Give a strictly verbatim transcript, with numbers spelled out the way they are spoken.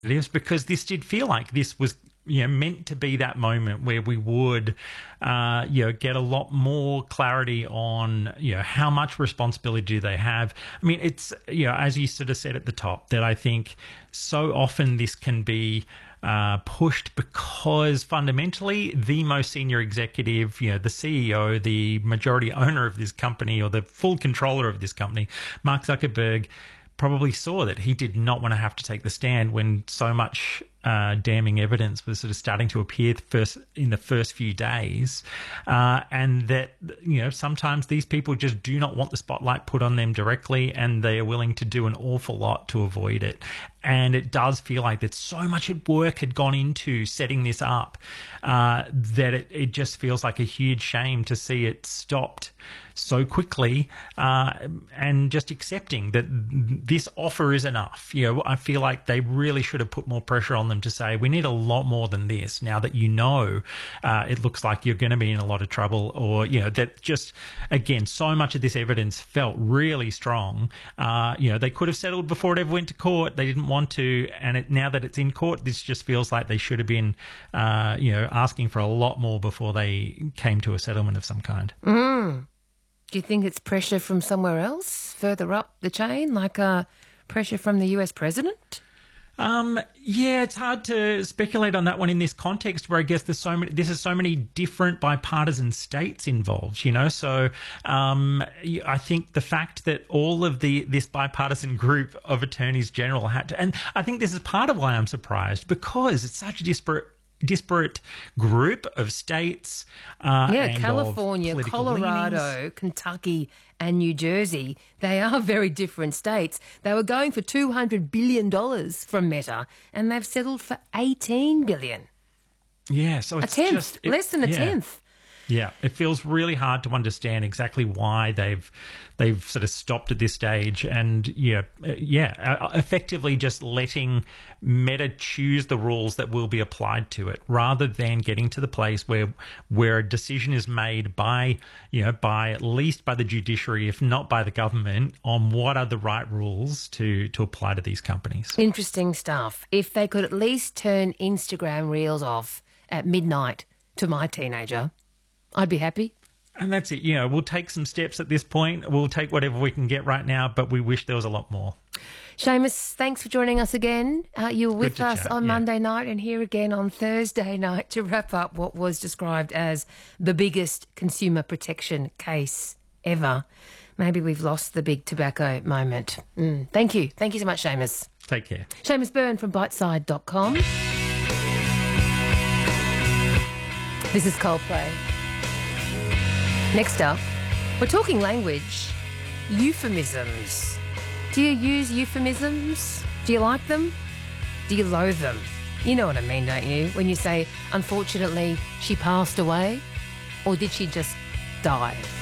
It because this did feel like this was, you know, meant to be that moment where we would, uh, you know, get a lot more clarity on, you know, how much responsibility do they have. I mean, it's, you know, as you sort of said at the top, that I think so often this can be uh, pushed because fundamentally the most senior executive, you know, the C E O, the majority owner of this company or the full controller of this company, Mark Zuckerberg, probably saw that he did not want to have to take the stand when so much uh, damning evidence was sort of starting to appear first in the first few days, uh, and that, you know, sometimes these people just do not want the spotlight put on them directly, and they are willing to do an awful lot to avoid it. And it does feel like that so much work had gone into setting this up uh, that it, it just feels like a huge shame to see it stopped so quickly, uh, and just accepting that this offer is enough. You know, I feel like they really should have put more pressure on them to say, we need a lot more than this now that, you know, uh, it looks like you're going to be in a lot of trouble, or, you know, that just, again, so much of this evidence felt really strong. Uh, you know, they could have settled before it ever went to court. They didn't want to. And it, now that it's in court, this just feels like they should have been, uh, you know, asking for a lot more before they came to a settlement of some kind. Mm. Do you think it's pressure from somewhere else, further up the chain, like uh, pressure from the U S president? Um, yeah, it's hard to speculate on that one in this context where I guess there's so many, this is so many different bipartisan states involved, you know. So um, I think the fact that all of the this bipartisan group of attorneys general had to, and I think this is part of why I'm surprised, because it's such a disparate disparate group of states. Uh, yeah, and California, of Colorado, leanings. Kentucky and New Jersey. They are very different states. They were going for two hundred billion dollars from Meta, and they've settled for eighteen billion dollars. Yeah, so it's a tenth, just, it, less than a yeah. tenth. Yeah, it feels really hard to understand exactly why they've they've sort of stopped at this stage, and yeah, yeah, effectively just letting Meta choose the rules that will be applied to it, rather than getting to the place where where a decision is made by, you know, by at least by the judiciary, if not by the government, on what are the right rules to to apply to these companies. Interesting stuff. If they could at least turn Instagram Reels off at midnight to my teenager, I'd be happy. And that's it. You know, we'll take some steps at this point. We'll take whatever we can get right now, but we wish there was a lot more. Seamus, thanks for joining us again. Uh, you were with us chat, on yeah. Monday night and here again on Thursday night to wrap up what was described as the biggest consumer protection case ever. Maybe we've lost the big tobacco moment. Mm. Thank you. Thank you so much, Seamus. Take care. Seamus Byrne from biteside dot com. This is Coldplay. Next up, we're talking language. Euphemisms. Do you use euphemisms? Do you like them? Do you loathe them? You know what I mean, don't you? When you say, unfortunately, she passed away, or did she just die?